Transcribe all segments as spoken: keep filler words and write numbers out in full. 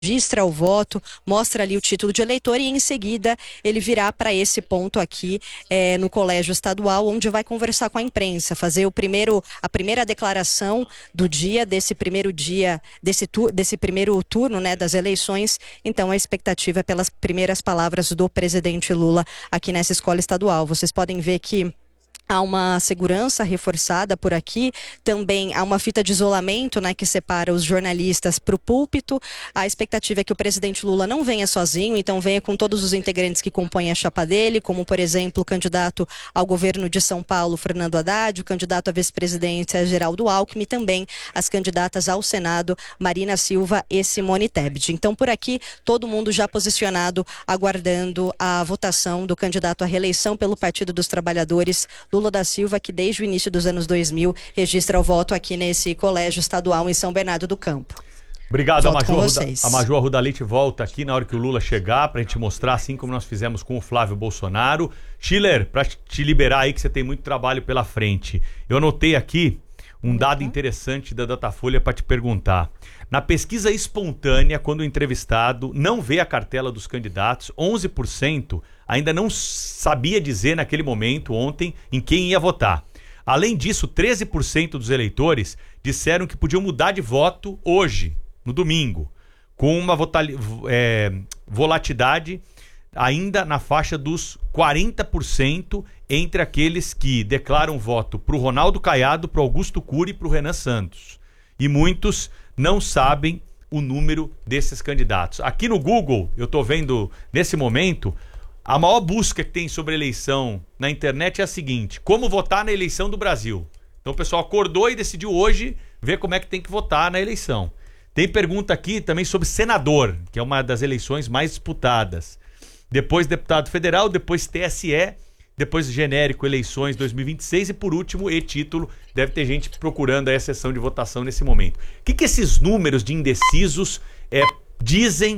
registra o voto, mostra ali o título de eleitor e em seguida ele virá para esse ponto aqui é, no colégio estadual, onde vai conversar com a imprensa, fazer o primeiro, a primeira declaração do dia, desse primeiro dia, desse, tu, desse primeiro turno, né, das eleições. Então a expectativa é pelas primeiras palavras do presidente Lula aqui nessa escola estadual. Vocês podem ver que há uma segurança reforçada por aqui, também há uma fita de isolamento, né, que separa os jornalistas para o púlpito. A expectativa é que o presidente Lula não venha sozinho, então venha com todos os integrantes que compõem a chapa dele, como, por exemplo, o candidato ao governo de São Paulo, Fernando Haddad, o candidato à vice-presidência, Geraldo Alckmin, e também as candidatas ao Senado, Marina Silva e Simone Tebet. Então, por aqui, todo mundo já posicionado, aguardando a votação do candidato à reeleição pelo Partido dos Trabalhadores, Lula da Silva, que desde o início dos anos dois mil registra o voto aqui nesse colégio estadual em São Bernardo do Campo. Obrigado, a Major, a Major Rudalite volta aqui na hora que o Lula chegar para a gente mostrar, assim como nós fizemos com o Flávio Bolsonaro. Schiller, para te liberar aí que você tem muito trabalho pela frente. Eu anotei aqui um dado interessante da Datafolha para te perguntar. Na pesquisa espontânea, quando o entrevistado não vê a cartela dos candidatos, onze por cento ainda não sabia dizer naquele momento, ontem, em quem ia votar. Além disso, treze por cento dos eleitores disseram que podiam mudar de voto hoje, no domingo, com uma votali- é, volatilidade ainda na faixa dos quarenta por cento entre aqueles que declaram voto para o Ronaldo Caiado, para o Augusto Cury e para o Renan Santos. E muitos não sabem o número desses candidatos. Aqui no Google, eu estou vendo nesse momento, a maior busca que tem sobre eleição na internet é a seguinte: como votar na eleição do Brasil. Então o pessoal acordou e decidiu hoje ver como é que tem que votar na eleição. Tem pergunta aqui também sobre senador, que é uma das eleições mais disputadas. Depois deputado federal, depois T S E, depois genérico eleições dois mil e vinte e seis e por último e-título. Deve ter gente procurando aí a sessão de votação nesse momento. O que, que esses números de indecisos é, dizem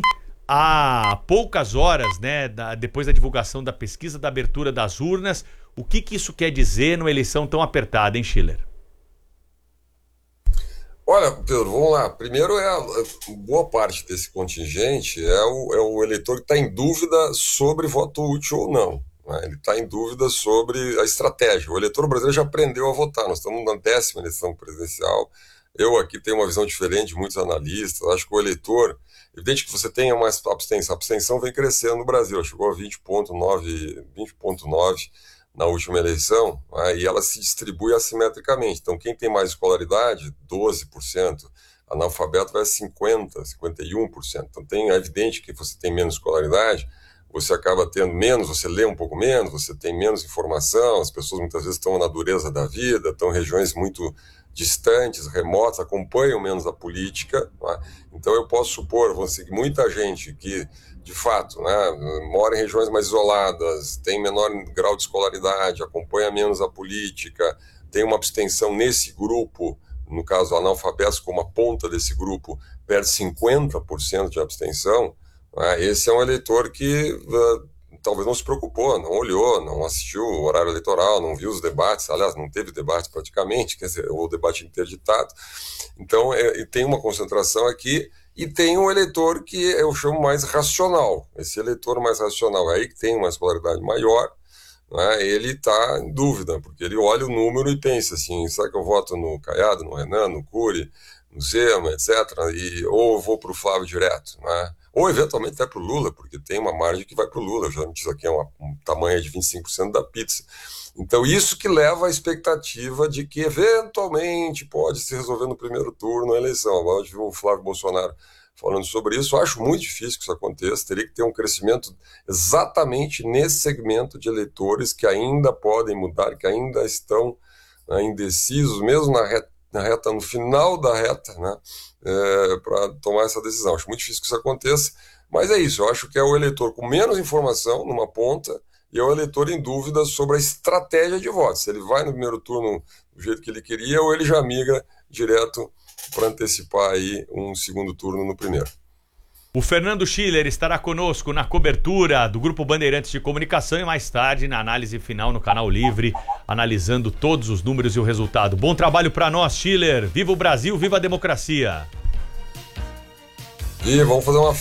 há poucas horas, né, da, depois da divulgação da pesquisa, da abertura das urnas? O que, que isso quer dizer numa eleição tão apertada, hein, Schiller? Olha, Pedro, vamos lá. Primeiro, é a, boa parte desse contingente é o, é o eleitor que está em dúvida sobre voto útil ou não. Né? Ele está em dúvida sobre a estratégia. O eleitor brasileiro já aprendeu a votar. Nós estamos na décima eleição presidencial. Eu aqui tenho uma visão diferente de muitos analistas. Acho que o eleitor... Evidente que você tenha mais abstenção. A abstenção vem crescendo no Brasil. Chegou a vinte vírgula nove na última eleição, né, e ela se distribui assimetricamente. Então, quem tem mais escolaridade, doze por cento, analfabeto vai a cinquenta por cento, cinquenta e um por cento. Então, tem, é evidente que você tem menos escolaridade, você acaba tendo menos, você lê um pouco menos, você tem menos informação, as pessoas muitas vezes estão na dureza da vida, estão em regiões muito distantes, remotas, acompanham menos a política. Né? Então, eu posso supor, vou seguir muita gente que de fato, né, mora em regiões mais isoladas, tem menor grau de escolaridade, acompanha menos a política, tem uma abstenção nesse grupo, no caso analfabetos como a ponta desse grupo, perde cinquenta por cento de abstenção, né, esse é um eleitor que uh, talvez não se preocupou, não olhou, não assistiu o horário eleitoral, não viu os debates, aliás, não teve debates praticamente, quer dizer, o debate interditado. Então, é, tem uma concentração aqui. E tem um eleitor que eu chamo mais racional. Esse eleitor mais racional, aí que tem uma escolaridade maior, né, ele está em dúvida, porque ele olha o número e pensa assim, será que eu voto no Caiado, no Renan, no Cury, no Zema, etcétera. E, ou eu vou para o Flávio direto, né? Ou eventualmente até para o Lula, porque tem uma margem que vai para o Lula. Eu já me disse aqui, é uma, um tamanho de vinte e cinco por cento da pizza. Então isso que leva à expectativa de que eventualmente pode se resolver no primeiro turno a eleição. Agora eu vi o Flávio Bolsonaro falando sobre isso. Eu acho muito difícil que isso aconteça. Teria que ter um crescimento exatamente nesse segmento de eleitores que ainda podem mudar, que ainda estão, né, indecisos, mesmo na reta, na reta, no final da reta, né, é, para tomar essa decisão. Acho muito difícil que isso aconteça, mas é isso. Eu acho que é o eleitor com menos informação numa ponta e é o eleitor em dúvida sobre a estratégia de voto. Se ele vai no primeiro turno do jeito que ele queria ou ele já migra direto para antecipar aí um segundo turno no primeiro. O Fernando Schiller estará conosco na cobertura do Grupo Bandeirantes de Comunicação e mais tarde na análise final no Canal Livre, analisando todos os números e o resultado. Bom trabalho para nós, Schiller. Viva o Brasil, viva a democracia! E vamos fazer uma